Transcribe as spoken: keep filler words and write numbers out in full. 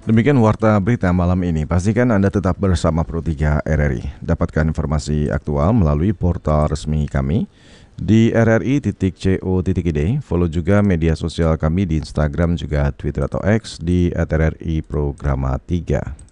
Demikian warta berita malam ini. Pastikan Anda tetap bersama Pro tiga R R I. Dapatkan informasi aktual melalui portal resmi kami di r r i titik co titik i d. Follow juga media sosial kami di Instagram juga Twitter atau X di at r r i programa tiga.